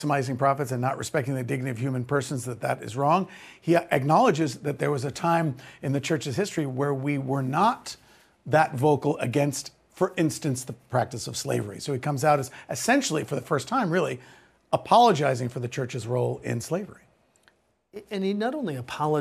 maximizing profits and not respecting the dignity of human persons, that is wrong. He acknowledges that there was a time in the church's history where we were not that vocal against, for instance, the practice of slavery. So he comes out as essentially, for the first time, really apologizing for the church's role in slavery. And he not only apologized